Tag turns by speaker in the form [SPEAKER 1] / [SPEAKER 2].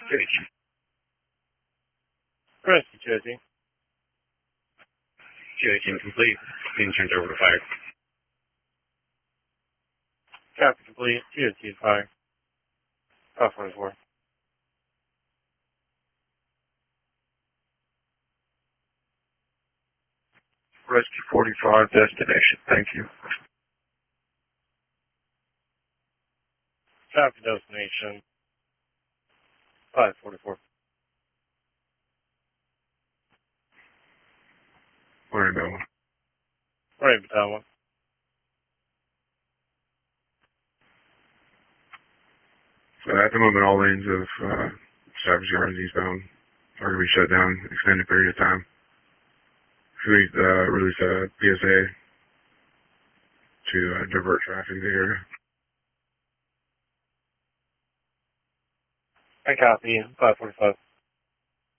[SPEAKER 1] Rescue Jersey.
[SPEAKER 2] QH incomplete. Being turned over to fire.
[SPEAKER 1] Copy complete. GST is fire. 544.
[SPEAKER 3] Rescue 45, destination. Thank you.
[SPEAKER 1] Copy destination. 544.
[SPEAKER 3] Rainbow.
[SPEAKER 1] Rainbow Tower.
[SPEAKER 3] So at the moment, all lanes of Savage Gardens eastbound are going to be shut down extended period of time. We release a PSA to divert traffic there.
[SPEAKER 1] I copy. 545.